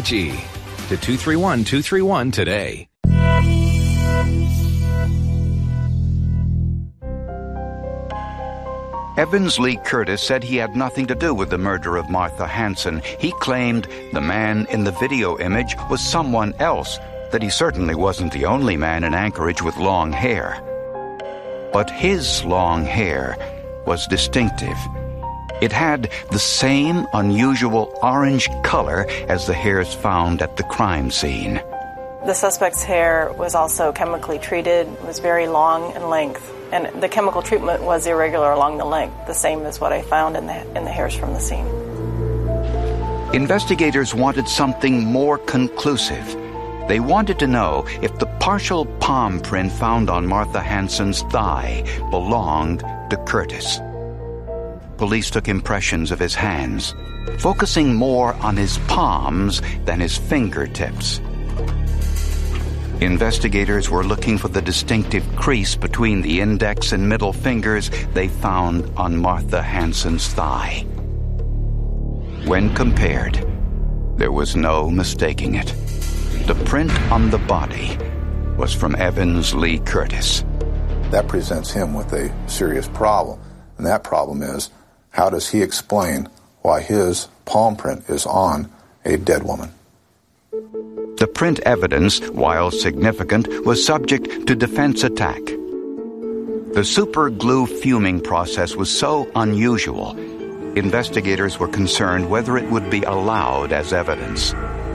KSHE to 231-231 today. Evans Lee Curtis said he had nothing to do with the murder of Martha Hanson. He claimed the man in the video image was someone else, that he certainly wasn't the only man in Anchorage with long hair. But his long hair was distinctive. It had the same unusual orange color as the hairs found at the crime scene. The suspect's hair was also chemically treated. It was very long in length. And the chemical treatment was irregular along the length, the same as what I found in the hairs from the scene. Investigators wanted something more conclusive. They wanted to know if the partial palm print found on Martha Hanson's thigh belonged to Curtis. Police took impressions of his hands, focusing more on his palms than his fingertips. Investigators were looking for the distinctive crease between the index and middle fingers they found on Martha Hanson's thigh. When compared, there was no mistaking it. The print on the body was from Evans Lee Curtis. That presents him with a serious problem, and that problem is, how does he explain why his palm print is on a dead woman? The print evidence, while significant, was subject to defense attack. The super glue fuming process was so unusual, investigators were concerned whether it would be allowed as evidence.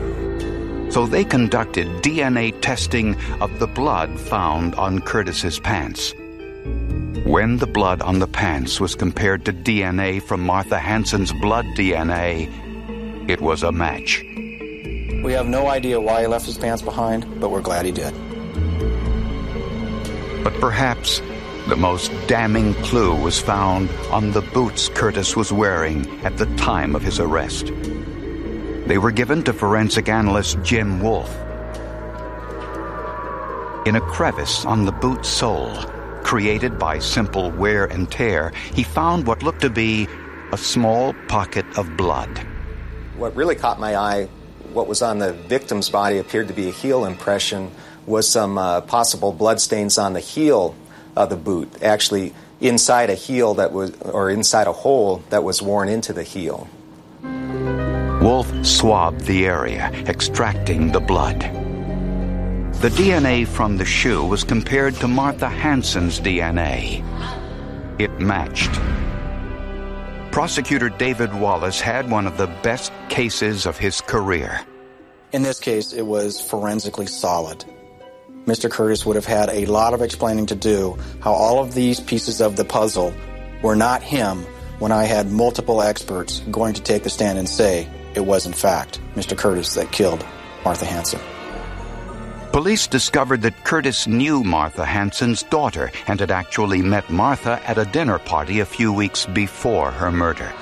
So they conducted DNA testing of the blood found on Curtis's pants. When the blood on the pants was compared to DNA from Martha Hanson's blood DNA, it was a match. We have no idea why he left his pants behind, but we're glad he did. But perhaps the most damning clue was found on the boots Curtis was wearing at the time of his arrest. They were given to forensic analyst Jim Wolf. In a crevice on the boot sole, created by simple wear and tear, he found what looked to be a small pocket of blood. What really caught my eye, what was on the victim's body appeared to be a heel impression, was some possible blood stains on the heel of the boot, actually inside a heel that was, or inside a hole that was worn into the heel. Wolf swabbed the area, extracting the blood. The DNA from the shoe was compared to Martha Hanson's DNA. It matched. Prosecutor David Wallace had one of the best cases of his career. In this case, it was forensically solid. Mr. Curtis would have had a lot of explaining to do how all of these pieces of the puzzle were not him when I had multiple experts going to take the stand and say it was, in fact, Mr. Curtis that killed Martha Hanson. Police discovered that Curtis knew Martha Hanson's daughter and had actually met Martha at a dinner party a few weeks before her murder.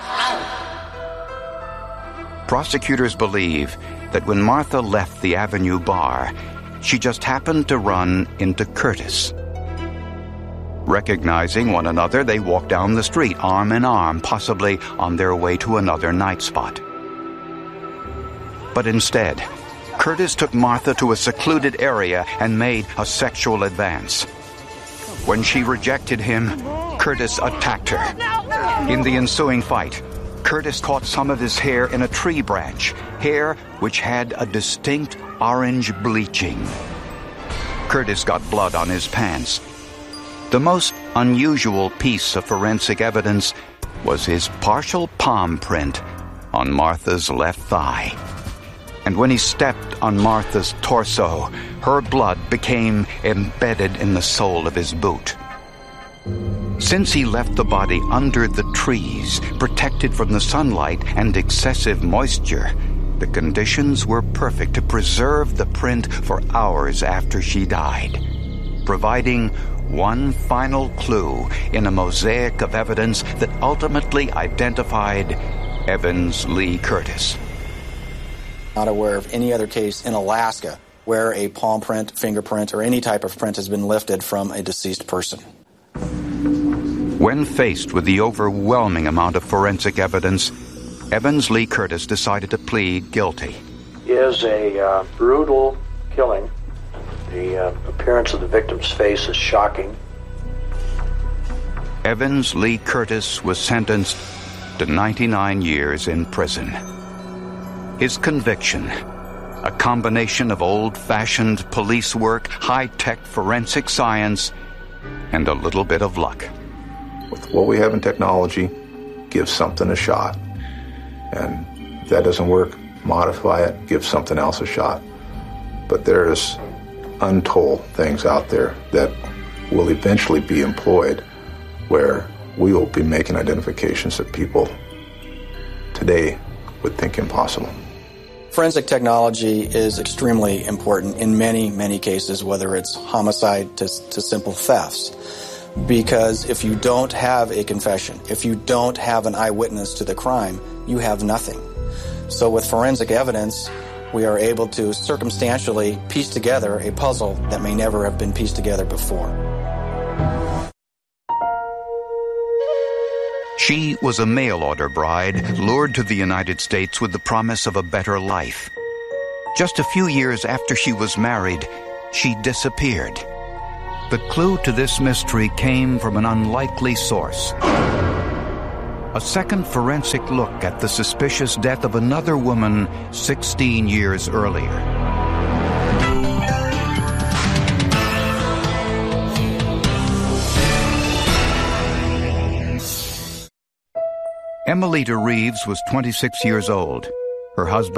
Prosecutors believe that when Martha left the Avenue bar, she just happened to run into Curtis. Recognizing one another, they walked down the street arm in arm, possibly on their way to another night spot. But instead, Curtis took Martha to a secluded area and made a sexual advance. When she rejected him, Curtis attacked her. In the ensuing fight, Curtis caught some of his hair in a tree branch, hair which had a distinct orange bleaching. Curtis got blood on his pants. The most unusual piece of forensic evidence was his partial palm print on Martha's left thigh. And when he stepped on Martha's torso, her blood became embedded in the sole of his boot. Since he left the body under the trees, protected from the sunlight and excessive moisture, the conditions were perfect to preserve the print for hours after she died, providing one final clue in a mosaic of evidence that ultimately identified Evans Lee Curtis. Not aware of any other case in Alaska where a palm print, fingerprint, or any type of print has been lifted from a deceased person. When faced with the overwhelming amount of forensic evidence, Evans Lee Curtis decided to plead guilty. is a brutal killing. The appearance of the victim's face is shocking. Evans Lee Curtis was sentenced to 99 years in prison. His conviction, a combination of old-fashioned police work, high-tech forensic science, and a little bit of luck. With what we have in technology, give something a shot. And if that doesn't work, modify it, give something else a shot. But there's untold things out there that will eventually be employed where we will be making identifications that people today would think impossible. Forensic technology is extremely important in many, many cases, whether it's homicide to simple thefts. Because if you don't have a confession, if you don't have an eyewitness to the crime, you have nothing. So with forensic evidence, we are able to circumstantially piece together a puzzle that may never have been pieced together before. She was a mail-order bride lured to the United States with the promise of a better life. Just a few years after she was married, she disappeared. The clue to this mystery came from an unlikely source. A second forensic look at the suspicious death of another woman 16 years earlier. Emelita Reeves was 26 years old. Her husband